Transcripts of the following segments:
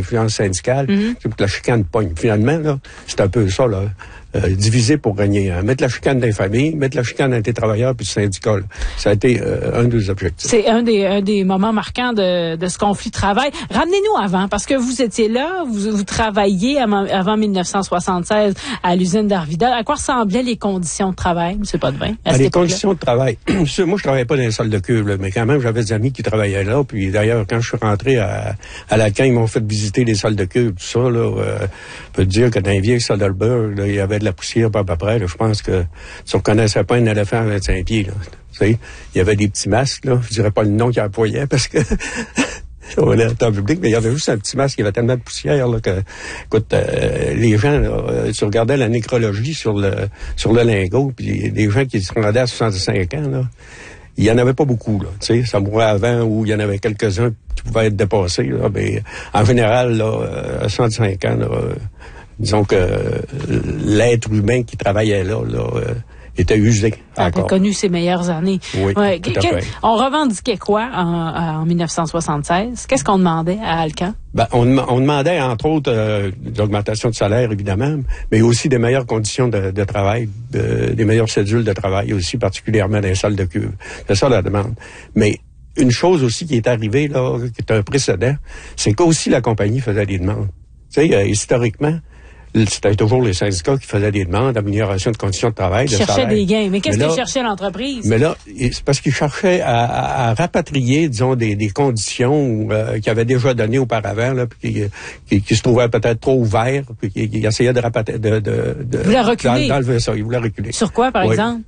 l'influence syndicale, c'est pour que la chicane pogne. Finalement, là, c'est un peu ça, là. Diviser pour gagner. Mettre la chicane dans les familles, mettre la chicane dans les travailleurs puis le syndicat. Là. Ça a été un des objectifs. C'est un des moments marquants de ce conflit de travail. Ramenez-nous avant, parce que vous étiez là, vous travailliez avant 1976 à l'usine d'Arvida. À quoi ressemblaient les conditions de travail, M. Potvin, à cette les époque-là? Conditions de travail. Moi, je travaillais pas dans les salles de cuve, là, mais quand même, j'avais des amis qui travaillaient là. Puis d'ailleurs, quand je suis rentré à Lacan, ils m'ont fait visiter les salles de cuve, tout ça. Là, je peux te dire que dans les vieilles Soderberg, là, il y avait de la poussière pas à peu près. Là, je pense que si on connaissait pas un éléphant à 25 pieds, là, tu sais, il y avait des petits masques, là. Je dirais pas le nom qu'il employait parce que on est en temps public, mais il y avait juste un petit masque, il y avait tellement de poussière, là, que, écoute, les gens, là, tu regardais la nécrologie sur le lingot, puis les gens qui se rendaient à 65 ans, là, il y en avait pas beaucoup, là, tu sais, ça mourait avant ou il y en avait quelques-uns qui pouvaient être dépassés, là, mais en général, là, à 65 ans, là, disons que l'être humain qui travaillait là, était usé encore. A connu ses meilleures années. Oui, ouais. Tout à fait. On revendiquait quoi en 1976? Qu'est-ce qu'on demandait à Alcan? On demandait, entre autres, l'augmentation de salaire, évidemment, mais aussi des meilleures conditions de travail, des meilleures cédules de travail aussi, particulièrement dans les salles de cuve. C'est ça la demande. Mais une chose aussi qui est arrivée, là, qui est un précédent, c'est qu'aussi la compagnie faisait des demandes. Tu sais, historiquement, c'était toujours les syndicats qui faisaient des demandes d'amélioration de conditions de travail, de salaire. Cherchaient des gains. Mais qu'est-ce que cherchait l'entreprise? Mais là, c'est parce qu'ils cherchaient à rapatrier, disons, des conditions qu'ils avaient déjà données auparavant, là, puis qui se trouvaient peut-être trop ouverts, puis qu'ils essayaient de rapatrier, Ils voulaient reculer. D'enlever ça. Ils voulaient reculer. Sur quoi, par exemple?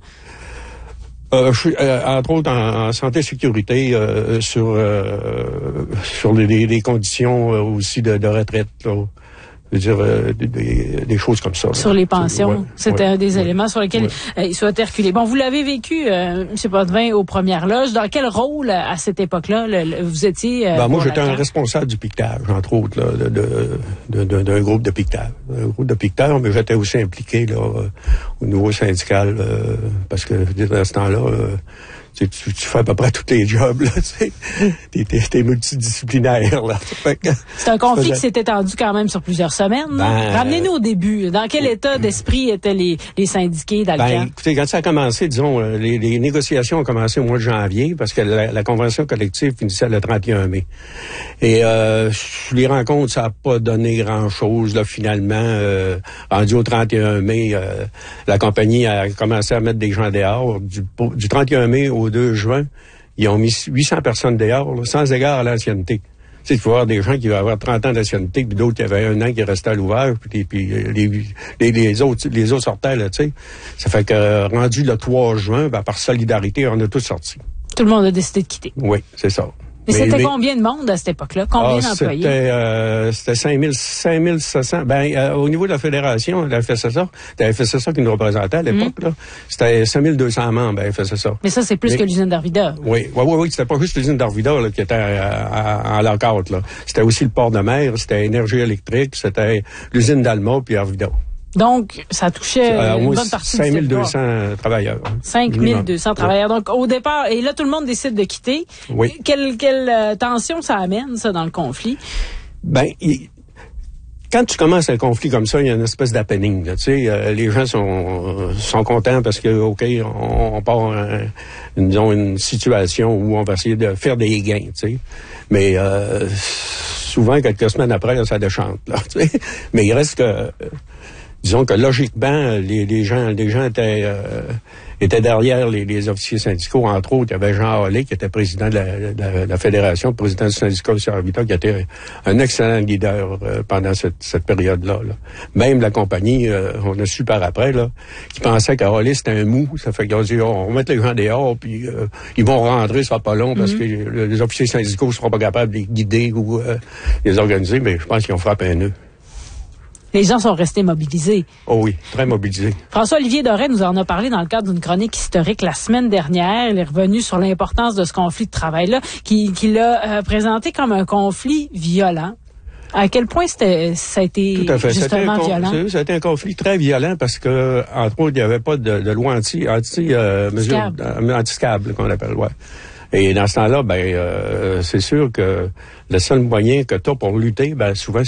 Entre autres en santé et sécurité, sur les conditions aussi de retraite, là. Je veux dire, des choses comme ça. Là. Sur les pensions. C'était un des éléments sur lesquels il souhaitait reculer. Bon, vous l'avez vécu, M. Potvin, aux premières loges. Dans quel rôle, à cette époque-là, vous étiez... moi, j'étais un responsable du piquetage, entre autres, là, d'un groupe de piquetage. Un groupe de piqueteurs, mais j'étais aussi impliqué là, au niveau syndical, parce que à ce temps-là... Tu fais à peu près tous les jobs, là, tu sais. T'es multidisciplinaire, là. C'est un conflit qui s'est étendu quand même sur plusieurs semaines. Ramenez-nous au début. Dans quel état d'esprit étaient les syndiqués d'Alcan? Écoutez, quand ça a commencé, disons, les négociations ont commencé au mois de janvier, parce que la convention collective finissait le 31 mai. Et les rencontres, ça n'a pas donné grand-chose, là, finalement. Rendu au 31 mai, la compagnie a commencé à mettre des gens dehors. Du 31 mai au 2 juin, ils ont mis 800 personnes dehors, là, sans égard à l'ancienneté. Tu sais, il faut avoir des gens qui vont avoir 30 ans d'ancienneté, puis d'autres qui avaient 1 an qui restaient à l'ouvrage, puis les autres sortaient, là, tu sais. Ça fait que, rendu le 3 juin, par solidarité, on a tous sorti. Tout le monde a décidé de quitter. Oui, c'est ça. Mais c'était combien de monde à cette époque-là? Combien d'employés? C'était 5700. Au niveau de la fédération, la FSSA, c'était la FSSA qui nous représentait à l'époque, là. C'était 5200 membres, la FSSA. Mais ça, c'est plus que l'usine d'Arvida. Oui. C'était pas juste l'usine d'Arvida, là, qui était en lockout, là. C'était aussi le port de mer, c'était Énergie électrique, c'était l'usine d'Alma, puis Arvida. Donc, ça touchait une bonne partie du 5200 travailleurs. 5200 travailleurs. Donc, au départ, et là, tout le monde décide de quitter. Oui. Quelle tension ça amène, ça, dans le conflit? Quand tu commences un conflit comme ça, il y a une espèce d'happening. Tu sais, les gens sont contents parce que, OK, on part une situation où on va essayer de faire des gains, tu sais. Mais souvent, quelques semaines après, là, ça déchante, là, tu sais. Mais il reste que... disons que logiquement, les gens étaient derrière les officiers syndicaux. Entre autres, il y avait Jean Hallé, qui était président de la fédération, président du syndicat sur Arvida, qui était un excellent leader pendant cette période-là. Là. Même la compagnie, on a su par après, là, qui pensait qu'Hallé, c'était un mou. Ça fait qu'ils ont dit, on va mettre les gens dehors, puis ils vont rentrer, ça sera pas long, parce que les officiers syndicaux ne seront pas capables de les guider ou les organiser, mais je pense qu'ils ont frappé un nœud. Les gens sont restés mobilisés. Oh oui, très mobilisés. François-Olivier Doré nous en a parlé dans le cadre d'une chronique historique la semaine dernière. Il est revenu sur l'importance de ce conflit de travail-là, qu'il a présenté comme un conflit violent. À quel point ça a été justement violent? Ça a été un conflit très violent parce que, entre autres, il n'y avait pas de loi anti-scab, qu'on appelle, ouais. Et dans ce temps-là, c'est sûr que le seul moyen que tu as pour lutter, souvent,